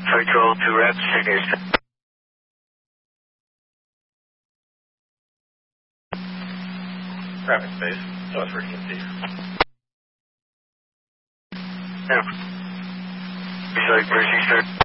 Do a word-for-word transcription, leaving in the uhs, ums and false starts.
Control to rep signals. Traffic space, South Regency. Yeah. Besides Mercy, sir.